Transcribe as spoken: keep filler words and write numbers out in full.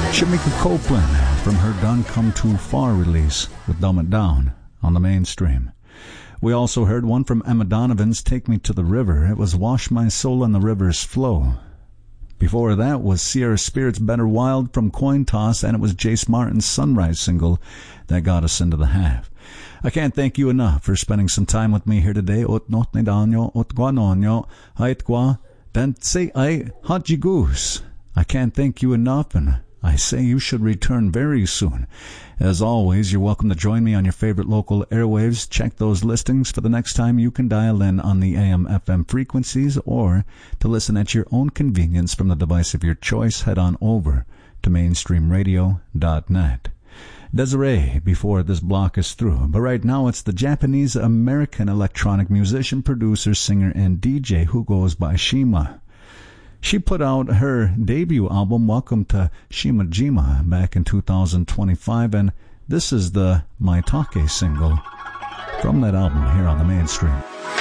Shamika Copeland from her Done Come Too Far release with Dumb It Down on the Mainstream. We also heard one from Emma Donovan's Take Me to the River. It was Wash My Soul in the River's Flow. Before that was Sierra Spirit's Better Wild from Coin Toss, and it was Jace Martin's Sunrise single that got us into the half. I can't thank you enough for spending some time with me here today. Ot not ne danyo, ot guanonyo, hait gua, dan say I haji goose. I can't thank you enough, and I say you should return very soon. As always, you're welcome to join me on your favorite local airwaves. Check those listings for the next time you can dial in on the A M F M frequencies, or to listen at your own convenience from the device of your choice, head on over to mainstream radio dot net. Desiree before this block is through, but right now it's the Japanese-American electronic musician, producer, singer, and D J who goes by Shima. She put out her debut album, Welcome to Shimajima, back in two thousand twenty-five, and this is the Maitake single from that album here on the Mainstream.